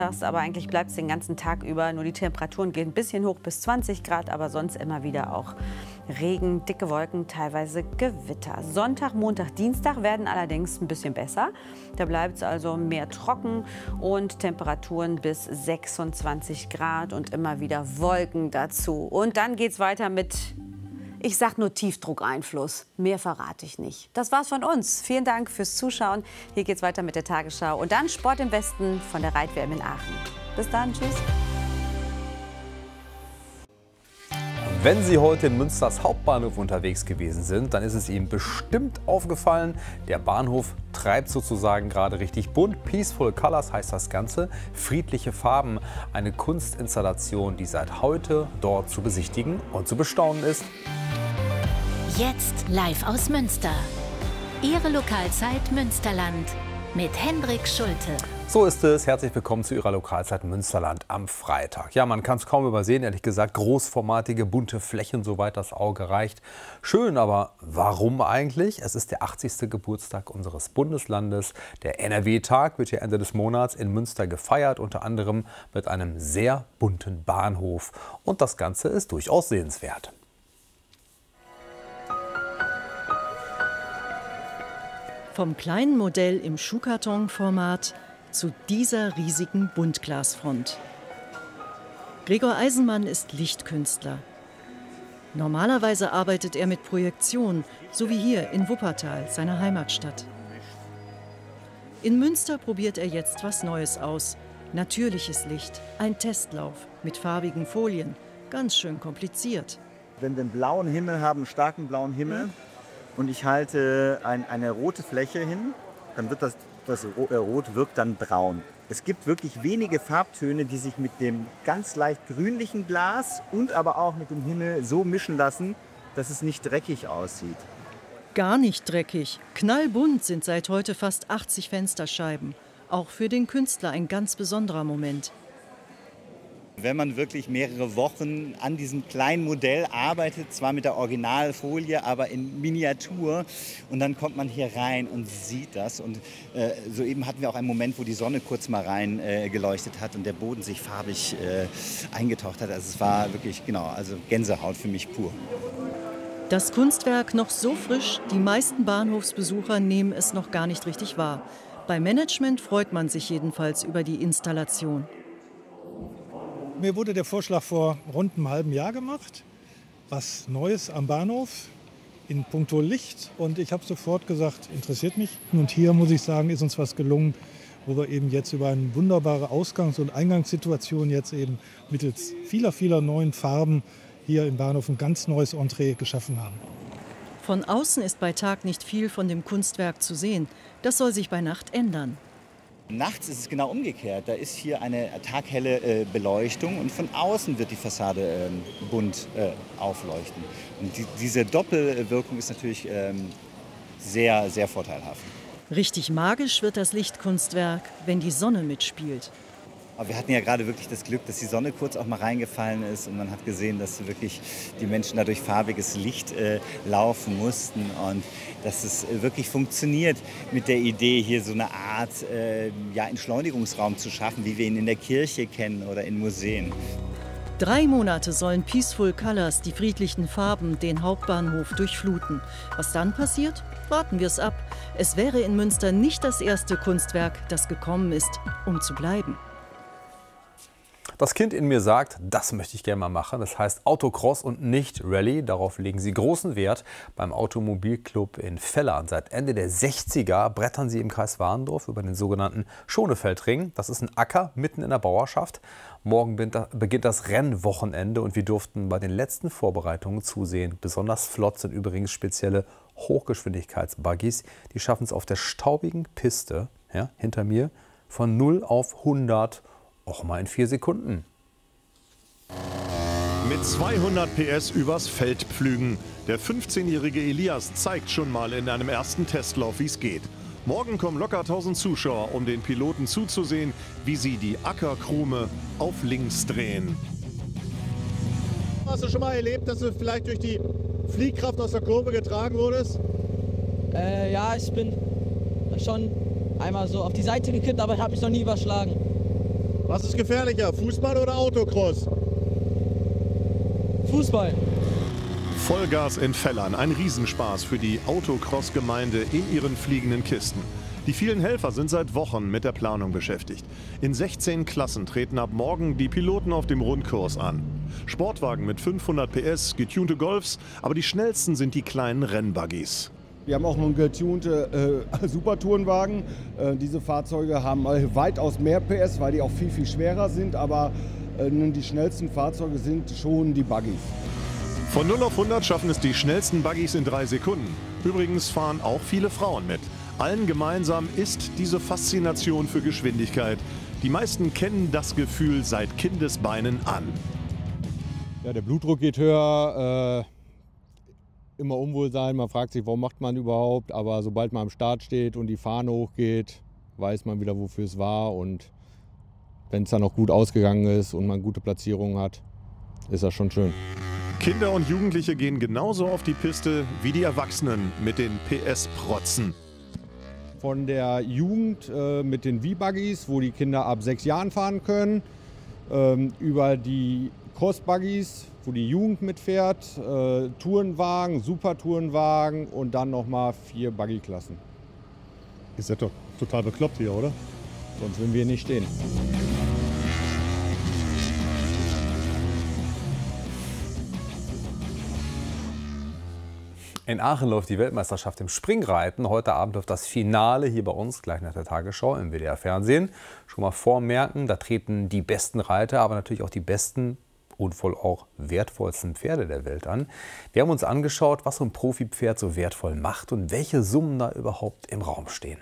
Aber eigentlich bleibt es den ganzen Tag über. Nur die Temperaturen gehen ein bisschen hoch bis 20 Grad, aber sonst immer wieder auch Regen, dicke Wolken, teilweise Gewitter. Sonntag, Montag, Dienstag werden allerdings ein bisschen besser. Da bleibt es also mehr trocken und Temperaturen bis 26 Grad und immer wieder Wolken dazu. Und dann geht es weiter mit, ich sag nur Tiefdruckeinfluss. Mehr verrate ich nicht. Das war's von uns. Vielen Dank fürs Zuschauen. Hier geht's weiter mit der Tagesschau. Und dann Sport im Westen von der Reit-WM in Aachen. Bis dann. Tschüss. Wenn Sie heute in Münsters Hauptbahnhof unterwegs gewesen sind, dann ist es Ihnen bestimmt aufgefallen, der Bahnhof treibt sozusagen gerade richtig bunt. Peaceful Colors heißt das Ganze, friedliche Farben. Eine Kunstinstallation, die seit heute dort zu besichtigen und zu bestaunen ist. Jetzt live aus Münster. Ihre Lokalzeit Münsterland mit Hendrik Schulte. So ist es. Herzlich willkommen zu Ihrer Lokalzeit Münsterland am Freitag. Ja, man kann es kaum übersehen, ehrlich gesagt. Großformatige, bunte Flächen, soweit das Auge reicht. Schön, aber warum eigentlich? Es ist der 80. Geburtstag unseres Bundeslandes. Der NRW-Tag wird hier Ende des Monats in Münster gefeiert, unter anderem mit einem sehr bunten Bahnhof. Und das Ganze ist durchaus sehenswert. Vom kleinen Modell im Schuhkartonformat zu dieser riesigen Buntglasfront. Gregor Eisenmann ist Lichtkünstler. Normalerweise arbeitet er mit Projektion, so wie hier in Wuppertal, seiner Heimatstadt. In Münster probiert er jetzt was Neues aus. Natürliches Licht, ein Testlauf mit farbigen Folien. Ganz schön kompliziert. Wenn wir einen blauen Himmel haben, einen starken blauen Himmel, und ich halte eine rote Fläche hin, dann wird das Rot wirkt dann braun. Es gibt wirklich wenige Farbtöne, die sich mit dem ganz leicht grünlichen Glas und aber auch mit dem Himmel so mischen lassen, dass es nicht dreckig aussieht. Gar nicht dreckig. Knallbunt sind seit heute fast 80 Fensterscheiben. Auch für den Künstler ein ganz besonderer Moment. Wenn man wirklich mehrere Wochen an diesem kleinen Modell arbeitet, zwar mit der Originalfolie, aber in Miniatur, und dann kommt man hier rein und sieht das. Und soeben hatten wir auch einen Moment, wo die Sonne kurz mal rein geleuchtet hat und der Boden sich farbig eingetaucht hat. Also es war wirklich, genau, also Gänsehaut für mich pur. Das Kunstwerk noch so frisch, die meisten Bahnhofsbesucher nehmen es noch gar nicht richtig wahr. Beim Management freut man sich jedenfalls über die Installation. Mir wurde der Vorschlag vor rund einem halben Jahr gemacht, was Neues am Bahnhof in puncto Licht. Und ich habe sofort gesagt, interessiert mich. Und hier, muss ich sagen, ist uns was gelungen, wo wir eben jetzt über eine wunderbare Ausgangs- und Eingangssituation jetzt eben mittels vieler neuen Farben hier im Bahnhof ein ganz neues Entree geschaffen haben. Von außen ist bei Tag nicht viel von dem Kunstwerk zu sehen. Das soll sich bei Nacht ändern. Nachts ist es genau umgekehrt. Da ist hier eine taghelle Beleuchtung und von außen wird die Fassade bunt aufleuchten. Und diese Doppelwirkung ist natürlich sehr, sehr vorteilhaft. Richtig magisch wird das Lichtkunstwerk, wenn die Sonne mitspielt. Aber wir hatten ja gerade wirklich das Glück, dass die Sonne kurz auch mal reingefallen ist und man hat gesehen, dass wirklich die Menschen da durch farbiges Licht laufen mussten und dass es wirklich funktioniert mit der Idee, hier so eine Art Entschleunigungsraum zu schaffen, wie wir ihn in der Kirche kennen oder in Museen. 3 Monate sollen Peaceful Colors, die friedlichen Farben, den Hauptbahnhof durchfluten. Was dann passiert? Warten wir es ab. Es wäre in Münster nicht das erste Kunstwerk, das gekommen ist, um zu bleiben. Das Kind in mir sagt, das möchte ich gerne mal machen. Das heißt Autocross und nicht Rallye. Darauf legen sie großen Wert beim Automobilclub in Vellern. Seit Ende der 60er brettern sie im Kreis Warendorf über den sogenannten Schonefeldring. Das ist ein Acker mitten in der Bauerschaft. Morgen beginnt das Rennwochenende und wir durften bei den letzten Vorbereitungen zusehen. Besonders flott sind übrigens spezielle Hochgeschwindigkeitsbuggies. Die schaffen es auf der staubigen Piste, ja, hinter mir, von 0 auf 100 auch mal in 4 Sekunden. Mit 200 PS übers Feld pflügen. Der 15-jährige Elias zeigt schon mal in einem ersten Testlauf, wie es geht. Morgen kommen locker 1000 Zuschauer, um den Piloten zuzusehen, wie sie die Ackerkrume auf links drehen. Hast du schon mal erlebt, dass du vielleicht durch die Fliehkraft aus der Kurve getragen wurdest? Ja, ich bin schon einmal so auf die Seite gekippt, aber ich habe mich noch nie überschlagen. Was ist gefährlicher, Fußball oder Autocross? Fußball. Vollgas in Fellern, ein Riesenspaß für die Autocross-Gemeinde in ihren fliegenden Kisten. Die vielen Helfer sind seit Wochen mit der Planung beschäftigt. In 16 Klassen treten ab morgen die Piloten auf dem Rundkurs an. Sportwagen mit 500 PS, getunte Golfs, aber die schnellsten sind die kleinen Rennbuggies. Wir haben auch noch einen getunte Supertourenwagen. Diese Fahrzeuge haben weitaus mehr PS, weil die auch viel, viel schwerer sind. Aber die schnellsten Fahrzeuge sind schon die Buggies. Von 0 auf 100 schaffen es die schnellsten Buggies in 3 Sekunden. Übrigens fahren auch viele Frauen mit. Allen gemeinsam ist diese Faszination für Geschwindigkeit. Die meisten kennen das Gefühl seit Kindesbeinen an. Ja, der Blutdruck geht höher, immer Unwohlsein, man fragt sich, warum macht man überhaupt, aber sobald man am Start steht und die Fahne hochgeht, weiß man wieder, wofür es war, und wenn es dann noch gut ausgegangen ist und man gute Platzierungen hat, ist das schon schön. Kinder und Jugendliche gehen genauso auf die Piste wie die Erwachsenen mit den PS-Protzen. Von der Jugend mit den V-Buggies, wo die Kinder ab 6 Jahren fahren können, über die Cross-Buggies, wo die Jugend mitfährt, Tourenwagen, Supertourenwagen und dann nochmal 4 Buggy-Klassen. Ist ja doch total bekloppt hier, oder? Sonst würden wir nicht stehen. In Aachen läuft die Weltmeisterschaft im Springreiten. Heute Abend läuft das Finale hier bei uns, gleich nach der Tagesschau im WDR-Fernsehen. Schon mal vormerken, da treten die besten Reiter, aber natürlich auch die besten und wohl auch wertvollsten Pferde der Welt an. Wir haben uns angeschaut, was so ein Profipferd so wertvoll macht und welche Summen da überhaupt im Raum stehen.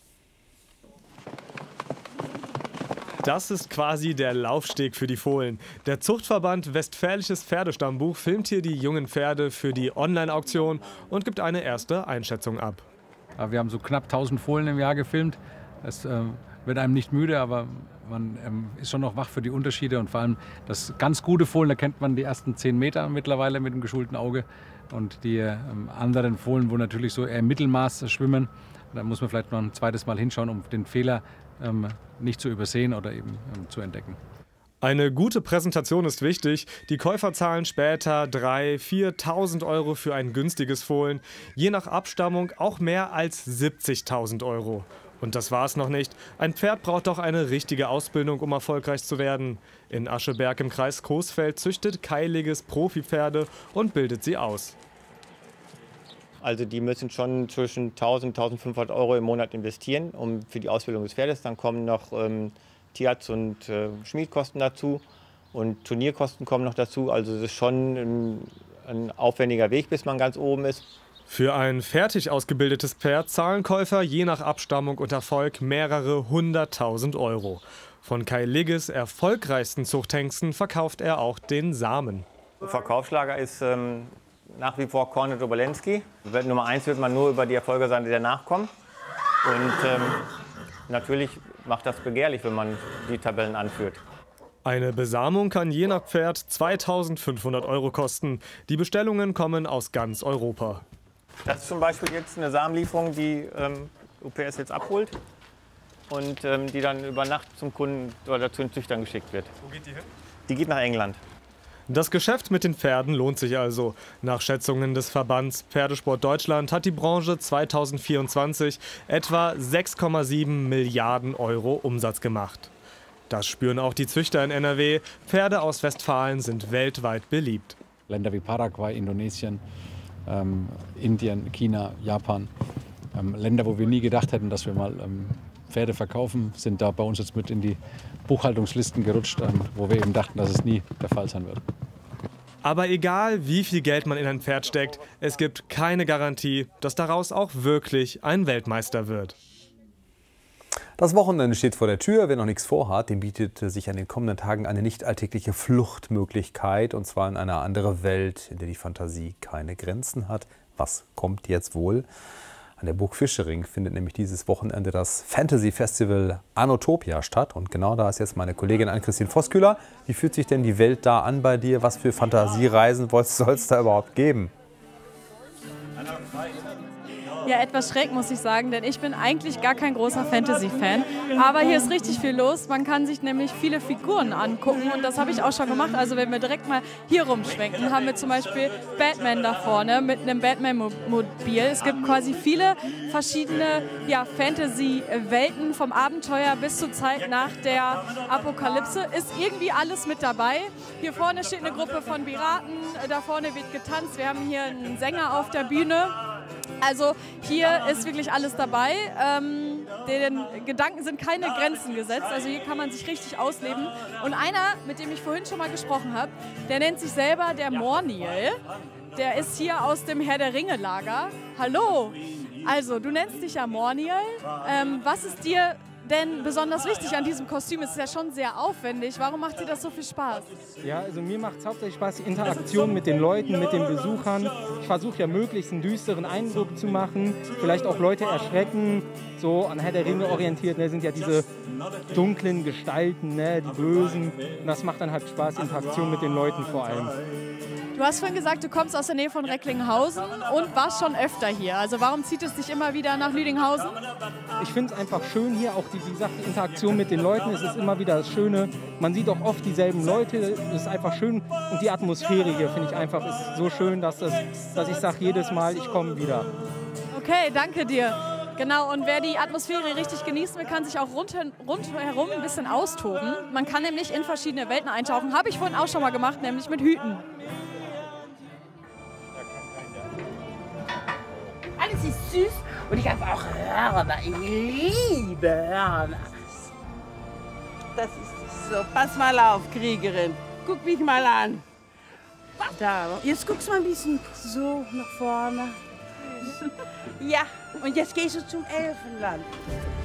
Das ist quasi der Laufsteg für die Fohlen. Der Zuchtverband Westfälisches Pferdestammbuch filmt hier die jungen Pferde für die Online-Auktion und gibt eine erste Einschätzung ab. Wir haben so knapp 1000 Fohlen im Jahr gefilmt. Das wird einem nicht müde, aber man ist schon noch wach für die Unterschiede. Und vor allem das ganz gute Fohlen, da kennt man die ersten 10 Meter mittlerweile mit dem geschulten Auge. Und die anderen Fohlen, wo natürlich so eher im Mittelmaß schwimmen, da muss man vielleicht noch ein zweites Mal hinschauen, um den Fehler nicht zu übersehen oder eben zu entdecken. Eine gute Präsentation ist wichtig. Die Käufer zahlen später 3.000, 4.000 Euro für ein günstiges Fohlen. Je nach Abstammung auch mehr als 70.000 Euro. Und das war's noch nicht. Ein Pferd braucht doch eine richtige Ausbildung, um erfolgreich zu werden. In Ascheberg im Kreis Coesfeld züchtet Kai Ligges Profipferde und bildet sie aus. Also die müssen schon zwischen 1.000 und 1.500 Euro im Monat investieren für die Ausbildung des Pferdes. Dann kommen noch Tierarzt- und Schmiedkosten dazu und Turnierkosten kommen noch dazu. Also es ist schon ein aufwendiger Weg, bis man ganz oben ist. Für ein fertig ausgebildetes Pferd zahlen Käufer je nach Abstammung und Erfolg mehrere 100.000 Euro. Von Kai Ligges erfolgreichsten Zuchthengsten verkauft er auch den Samen. Verkaufsschlager ist nach wie vor Kornet Obolensky. Nummer 1 wird man nur über die Erfolge sein, die danach kommen. Und natürlich macht das begehrlich, wenn man die Tabellen anführt. Eine Besamung kann je nach Pferd 2.500 Euro kosten. Die Bestellungen kommen aus ganz Europa. Das ist zum Beispiel jetzt eine Samenlieferung, die UPS jetzt abholt und die dann über Nacht zum Kunden oder zu den Züchtern geschickt wird. Wo geht die hin? Die geht nach England. Das Geschäft mit den Pferden lohnt sich also. Nach Schätzungen des Verbands Pferdesport Deutschland hat die Branche 2024 etwa 6,7 Milliarden Euro Umsatz gemacht. Das spüren auch die Züchter in NRW. Pferde aus Westfalen sind weltweit beliebt. Länder wie Paraguay, Indonesien, Indien, China, Japan. Länder, wo wir nie gedacht hätten, dass wir mal Pferde verkaufen, sind da bei uns jetzt mit in die Buchhaltungslisten gerutscht, wo wir eben dachten, dass es nie der Fall sein wird. Aber egal, wie viel Geld man in ein Pferd steckt, es gibt keine Garantie, dass daraus auch wirklich ein Weltmeister wird. Das Wochenende steht vor der Tür. Wer noch nichts vorhat, dem bietet sich an den kommenden Tagen eine nicht alltägliche Fluchtmöglichkeit. Und zwar in eine andere Welt, in der die Fantasie keine Grenzen hat. Was kommt jetzt wohl? An der Burg Fischering findet nämlich dieses Wochenende das Fantasy-Festival Anotopia statt. Und genau da ist jetzt meine Kollegin Ann-Christine Voskueller. Wie fühlt sich denn die Welt da an bei dir? Was für Fantasiereisen soll es da überhaupt geben? Ja, etwas schräg, muss ich sagen, denn ich bin eigentlich gar kein großer Fantasy-Fan. Aber hier ist richtig viel los. Man kann sich nämlich viele Figuren angucken und das habe ich auch schon gemacht. Also wenn wir direkt mal hier rumschwenken, haben wir zum Beispiel Batman da vorne mit einem Batman-Mobil. Es gibt quasi viele verschiedene Fantasy-Welten, vom Abenteuer bis zur Zeit nach der Apokalypse. Ist irgendwie alles mit dabei. Hier vorne steht eine Gruppe von Piraten, da vorne wird getanzt. Wir haben hier einen Sänger auf der Bühne. Also hier ist wirklich alles dabei. Den Gedanken sind keine Grenzen gesetzt. Also hier kann man sich richtig ausleben. Und einer, mit dem ich vorhin schon mal gesprochen habe, der nennt sich selber der Morniel. Der ist hier aus dem Herr der Ringe Lager. Hallo! Also, du nennst dich ja Morniel. Was ist dir denn besonders wichtig an diesem Kostüm? Es ist ja schon sehr aufwendig. Warum macht dir das so viel Spaß? Ja, also mir macht es hauptsächlich Spaß, die Interaktion mit den Leuten, mit den Besuchern. Ich versuche ja möglichst einen düsteren Eindruck zu machen, vielleicht auch Leute erschrecken, so an Herr der Ringe orientiert, ne, sind ja diese dunklen Gestalten, ne, die Bösen. Und das macht dann halt Spaß, Interaktion mit den Leuten vor allem. Du hast vorhin gesagt, du kommst aus der Nähe von Recklinghausen und warst schon öfter hier. Also warum zieht es dich immer wieder nach Lüdinghausen? Ich finde es einfach schön hier, auch die Interaktion mit den Leuten. Es ist immer wieder das Schöne. Man sieht auch oft dieselben Leute. Es ist einfach schön. Und die Atmosphäre hier finde ich einfach ist so schön, dass ich sage jedes Mal, ich komme wieder. Okay, danke dir. Genau, und wer die Atmosphäre richtig genießt, man kann sich auch rundherum ein bisschen austoben. Man kann nämlich in verschiedene Welten eintauchen. Habe ich vorhin auch schon mal gemacht, nämlich mit Hüten. Alles ist süß und ich habe auch Hörner. Ich liebe Hörner. Das ist so. Pass mal auf, Kriegerin. Guck mich mal an. Da. Jetzt guckst du mal ein bisschen so nach vorne. Ja, und jetzt gehst du zum Elfenland.